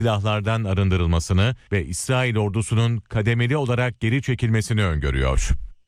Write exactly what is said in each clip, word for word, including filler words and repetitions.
silahlardan arındırılmasını ve İsrail ordusunun kademeli olarak geri çekilmesini öngörüyor.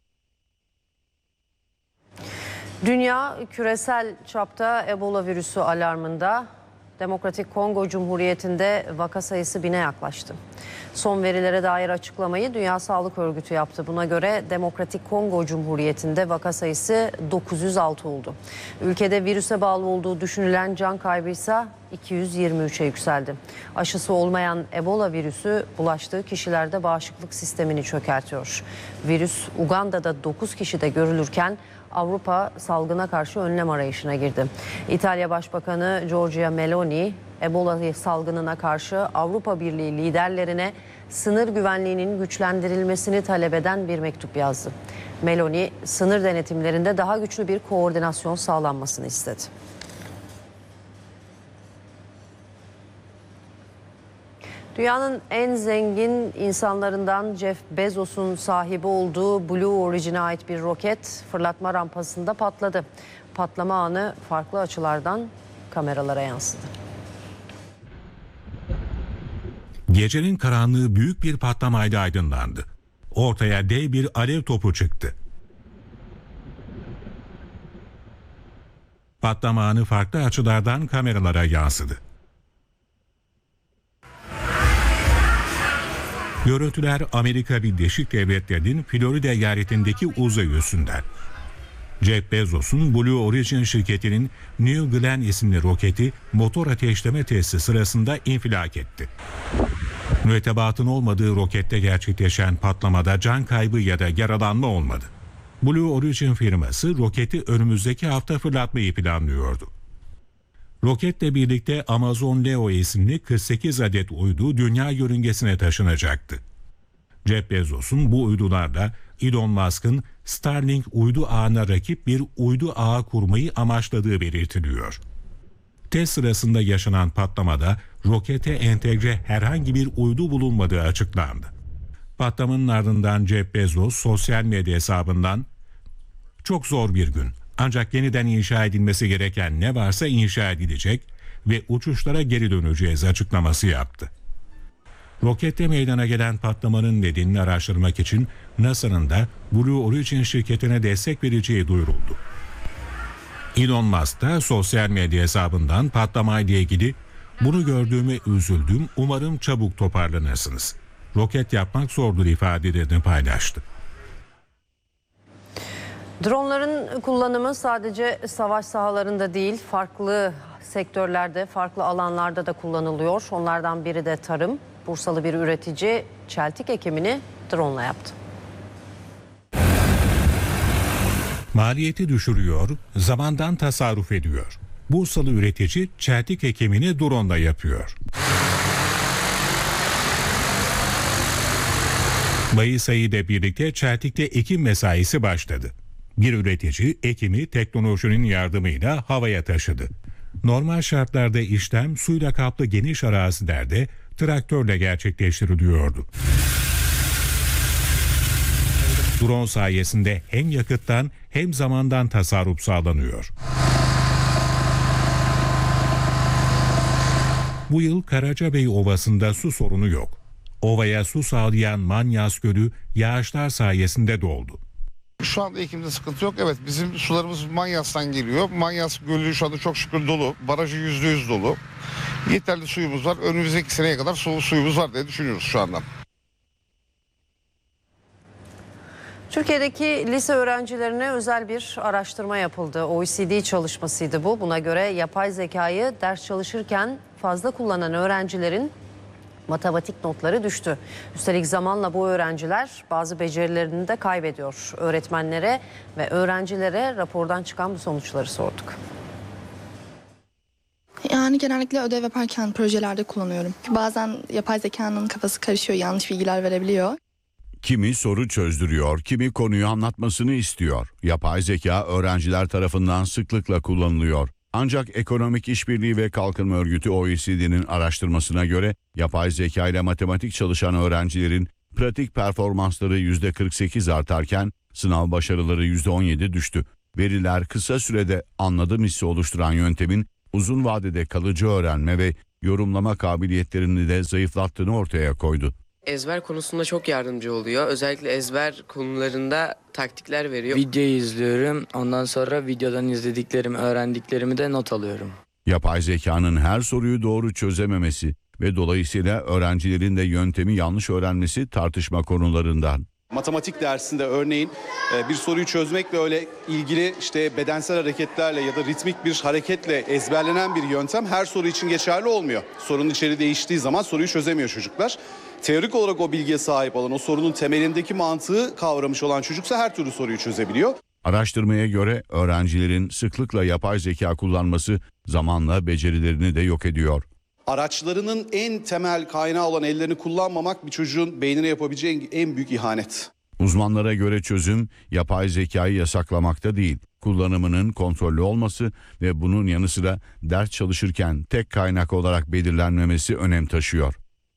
Dünya küresel çapta Ebola virüsü alarmında. Demokratik Kongo Cumhuriyeti'nde vaka sayısı bine yaklaştı. Son verilere dair açıklamayı Dünya Sağlık Örgütü yaptı. Buna göre Demokratik Kongo Cumhuriyeti'nde vaka sayısı dokuz yüz altı oldu. Ülkede virüse bağlı olduğu düşünülen can kaybı ise iki yüz yirmi üçe yükseldi. Aşısı olmayan Ebola virüsü bulaştığı kişilerde bağışıklık sistemini çökertiyor. Virüs Uganda'da dokuz kişide görülürken Avrupa salgına karşı önlem arayışına girdi. İtalya Başbakanı Giorgia Meloni, Ebola salgınına karşı Avrupa Birliği liderlerine sınır güvenliğinin güçlendirilmesini talep eden bir mektup yazdı. Meloni, sınır denetimlerinde daha güçlü bir koordinasyon sağlanmasını istedi. Dünyanın en zengin insanlarından Jeff Bezos'un sahibi olduğu Blue Origin'e ait bir roket fırlatma rampasında patladı. Patlama anı farklı açılardan kameralara yansıdı. Gecenin karanlığı büyük bir patlamayla aydınlandı. Ortaya dev bir alev topu çıktı. Patlama anı farklı açılardan kameralara yansıdı. Görüntüler Amerika Birleşik Devletleri'nin Florida eyaletindeki uzay üssünden. Jeff Bezos'un Blue Origin şirketinin New Glenn isimli roketi motor ateşleme testi sırasında infilak etti. Mürettebatın olmadığı rokette gerçekleşen patlamada can kaybı ya da yaralanma olmadı. Blue Origin firması roketi önümüzdeki hafta fırlatmayı planlıyordu. Roketle birlikte Amazon Leo isimli kırk sekiz adet uydu dünya yörüngesine taşınacaktı. Jeff Bezos'un bu uydularla Elon Musk'ın Starlink uydu ağına rakip bir uydu ağı kurmayı amaçladığı belirtiliyor. Test sırasında yaşanan patlamada rokete entegre herhangi bir uydu bulunmadığı açıklandı. Patlamanın ardından Jeff Bezos sosyal medya hesabından "Çok zor bir gün. Ancak yeniden inşa edilmesi gereken ne varsa inşa edilecek ve uçuşlara geri döneceğiz" açıklaması yaptı. Rokette meydana gelen patlamanın nedenini araştırmak için NASA'nın da Blue Origin şirketine destek vereceği duyuruldu. Elon Musk da sosyal medya hesabından patlamayla ilgili "Bunu gördüğüme üzüldüm, umarım çabuk toparlanırsınız. Roket yapmak zordur" ifadelerini paylaştı. Dronların kullanımı sadece savaş sahalarında değil, farklı sektörlerde, farklı alanlarda da kullanılıyor. Onlardan biri de tarım. Bursalı bir üretici çeltik ekimini drone ile yaptı. Maliyeti düşürüyor, zamandan tasarruf ediyor. Bursalı üretici çeltik ekimini drone ile yapıyor. Mayıs ayı ile birlikte çeltikte ekim mesaisi başladı. Bir üretici ekimi teknolojinin yardımıyla havaya taşıdı. Normal şartlarda işlem suyla kaplı geniş arazilerde traktörle gerçekleştiriliyordu. Drone sayesinde hem yakıttan hem zamandan tasarruf sağlanıyor. Bu yıl Karacabey Ovası'nda su sorunu yok. Ovaya su sağlayan Manyas Gölü yağışlar sayesinde doldu. Şu anda ekimde sıkıntı yok. Evet, bizim sularımız Manyas'tan geliyor. Manyas Gölü şu anda çok şükür dolu. Barajı yüzde yüz dolu. Yeterli suyumuz var. Önümüzdeki seneye kadar su, suyumuz var diye düşünüyoruz şu anda. Türkiye'deki lise öğrencilerine özel bir araştırma yapıldı. O E C D çalışmasıydı bu. Buna göre yapay zekayı ders çalışırken fazla kullanan öğrencilerin matematik notları düştü. Üstelik zamanla bu öğrenciler bazı becerilerini de kaybediyor. Öğretmenlere ve öğrencilere rapordan çıkan bu sonuçları sorduk. Yani genellikle ödev yaparken projelerde kullanıyorum. Bazen yapay zekanın kafası karışıyor, yanlış bilgiler verebiliyor. Kimi soru çözdürüyor, kimi konuyu anlatmasını istiyor. Yapay zeka öğrenciler tarafından sıklıkla kullanılıyor. Ancak Ekonomik İşbirliği ve Kalkınma Örgütü O E C D'nin araştırmasına göre yapay zeka ile matematik çalışan öğrencilerin pratik performansları yüzde kırk sekiz artarken sınav başarıları yüzde on yedi düştü. Veriler kısa sürede anladım hissi oluşturan yöntemin uzun vadede kalıcı öğrenme ve yorumlama kabiliyetlerini de zayıflattığını ortaya koydu. Ezber konusunda çok yardımcı oluyor. Özellikle ezber konularında taktikler veriyor. Videoyu izliyorum. Ondan sonra videodan izlediklerimi, öğrendiklerimi de not alıyorum. Yapay zekanın her soruyu doğru çözememesi ve dolayısıyla öğrencilerin de yöntemi yanlış öğrenmesi tartışma konularından. Matematik dersinde örneğin bir soruyu çözmekle öyle ilgili işte bedensel hareketlerle ya da ritmik bir hareketle ezberlenen bir yöntem her soru için geçerli olmuyor. Sorunun içeriği değiştiği zaman soruyu çözemiyor çocuklar. Teorik olarak o bilgiye sahip olan, o sorunun temelindeki mantığı kavramış olan çocuksa her türlü soruyu çözebiliyor. Araştırmaya göre öğrencilerin sıklıkla yapay zeka kullanması zamanla becerilerini de yok ediyor. Araçlarının en temel kaynağı olan ellerini kullanmamak bir çocuğun beynine yapabileceği en büyük ihanet. Uzmanlara göre çözüm yapay zekayı yasaklamakta değil, kullanımının kontrollü olması ve bunun yanı sıra ders çalışırken tek kaynak olarak belirlenmemesi önem taşıyor.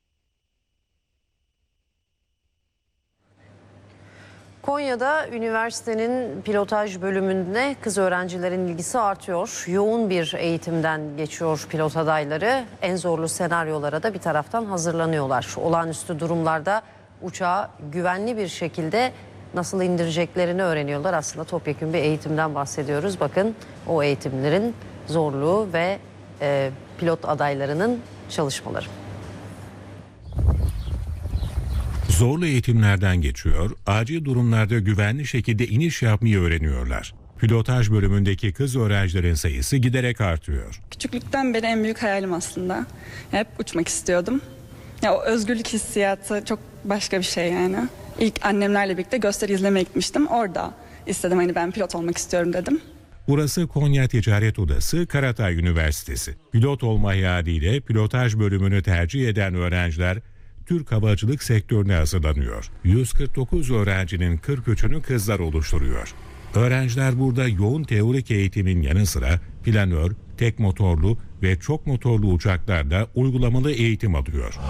Konya'da üniversitenin pilotaj bölümünde kız öğrencilerin ilgisi artıyor. Yoğun bir eğitimden geçiyor pilot adayları. En zorlu senaryolara da bir taraftan hazırlanıyorlar. Olağanüstü durumlarda uçağı güvenli bir şekilde nasıl indireceklerini öğreniyorlar. Aslında topyekun bir eğitimden bahsediyoruz. Bakın o eğitimlerin zorluğu ve e, pilot adaylarının çalışmaları. Zorlu eğitimlerden geçiyor, acil durumlarda güvenli şekilde iniş yapmayı öğreniyorlar. Pilotaj bölümündeki kız öğrencilerin sayısı giderek artıyor. Küçüklükten beri en büyük hayalim aslında. Hep uçmak istiyordum. Ya o özgürlük hissiyatı çok başka bir şey yani. İlk annemlerle birlikte gösteri izlemeye gitmiştim. Orada istedim, hani ben pilot olmak istiyorum dedim. Burası Konya Ticaret Odası Karatay Üniversitesi. Pilot olma hayaliyle pilotaj bölümünü tercih eden öğrenciler Türk havacılık sektörüne hazırlanıyor. yüz kırk dokuz öğrencinin kırk üçünü kızlar oluşturuyor. Öğrenciler burada yoğun teorik eğitimin yanı sıra planör, tek motorlu ve çok motorlu uçaklarda uygulamalı eğitim alıyor.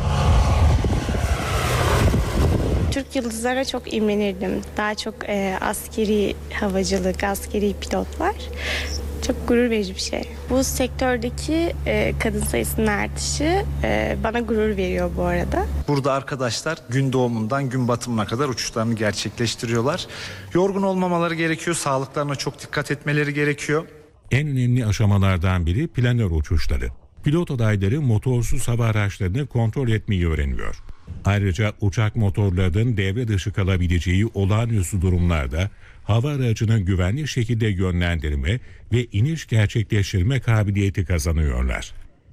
Türk yıldızlara çok imrenirdim. Daha çok e, askeri havacılık, askeri pilotlar. Çok gurur verici bir şey. Bu sektördeki e, kadın sayısının artışı e, bana gurur veriyor bu arada. Burada arkadaşlar gün doğumundan gün batımına kadar uçuşlarını gerçekleştiriyorlar. Yorgun olmamaları gerekiyor, sağlıklarına çok dikkat etmeleri gerekiyor. En önemli aşamalardan biri planör uçuşları. Pilot adayları motorsuz hava araçlarını kontrol etmeyi öğreniyor. Ayrıca uçak motorlarının devre dışı kalabileceği olağanüstü durumlarda hava aracının güvenli şekilde yönlendirme ve iniş gerçekleştirme kabiliyeti kazanıyorlar.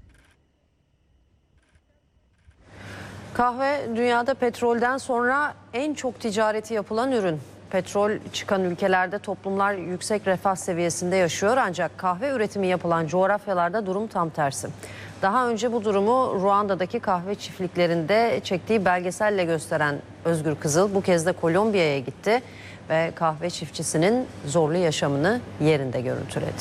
Kahve dünyada petrolden sonra en çok ticareti yapılan ürün. Petrol çıkan ülkelerde toplumlar yüksek refah seviyesinde yaşıyor, ancak kahve üretimi yapılan coğrafyalarda durum tam tersi. Daha önce bu durumu Ruanda'daki kahve çiftliklerinde çektiği belgeselle gösteren Özgür Kızıl bu kez de Kolombiya'ya gitti ve kahve çiftçisinin zorlu yaşamını yerinde görüntüledi.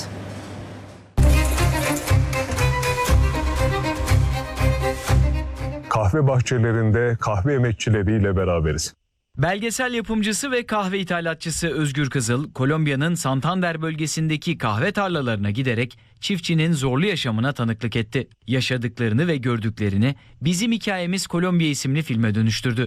Kahve bahçelerinde kahve emekçileriyle beraberiz. Belgesel yapımcısı ve kahve ithalatçısı Özgür Kızıl, Kolombiya'nın Santander bölgesindeki kahve tarlalarına giderek çiftçinin zorlu yaşamına tanıklık etti. Yaşadıklarını ve gördüklerini Bizim Hikayemiz Kolombiya isimli filme dönüştürdü.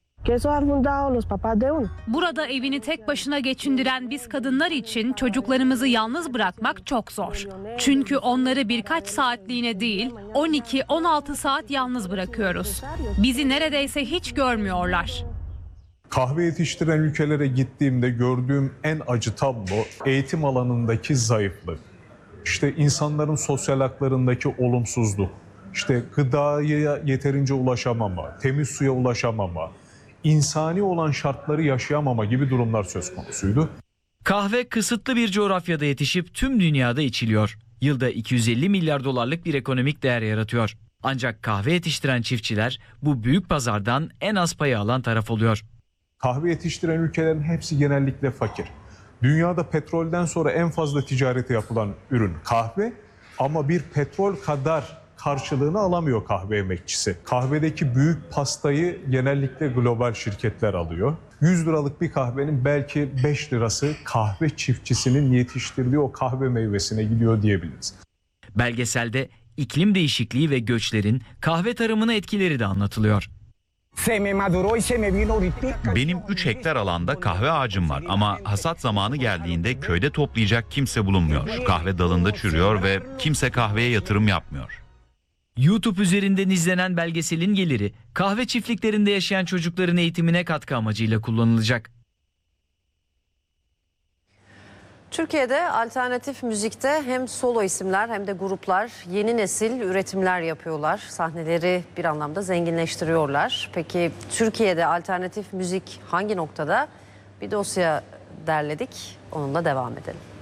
Burada evini tek başına geçindiren biz kadınlar için çocuklarımızı yalnız bırakmak çok zor. Çünkü onları birkaç saatliğine değil on iki on altı saat yalnız bırakıyoruz. Bizi neredeyse hiç görmüyorlar. Kahve yetiştiren ülkelere gittiğimde gördüğüm en acı tablo eğitim alanındaki zayıflık. İşte insanların sosyal haklarındaki olumsuzluk, işte gıdaya yeterince ulaşamama, temiz suya ulaşamama, insani olan şartları yaşayamama gibi durumlar söz konusuydu. Kahve kısıtlı bir coğrafyada yetişip tüm dünyada içiliyor. Yılda iki yüz elli milyar dolarlık bir ekonomik değer yaratıyor. Ancak kahve yetiştiren çiftçiler bu büyük pazardan en az payı alan taraf oluyor. Kahve yetiştiren ülkelerin hepsi genellikle fakir. Dünyada petrolden sonra en fazla ticareti yapılan ürün kahve, ama bir petrol kadar karşılığını alamıyor kahve emekçisi. Kahvedeki büyük pastayı genellikle global şirketler alıyor. yüz liralık bir kahvenin belki beş lirası kahve çiftçisinin yetiştirdiği o kahve meyvesine gidiyor diyebiliriz. Belgeselde iklim değişikliği ve göçlerin kahve tarımına etkileri de anlatılıyor. Benim üç hektar alanda kahve ağacım var ama hasat zamanı geldiğinde köyde toplayacak kimse bulunmuyor. Kahve dalında çürüyor ve kimse kahveye yatırım yapmıyor. YouTube üzerinden izlenen belgeselin geliri kahve çiftliklerinde yaşayan çocukların eğitimine katkı amacıyla kullanılacak. Türkiye'de alternatif müzikte hem solo isimler hem de gruplar yeni nesil üretimler yapıyorlar. Sahneleri bir anlamda zenginleştiriyorlar. Peki Türkiye'de alternatif müzik hangi noktada? Bir dosya derledik. Onunla devam edelim.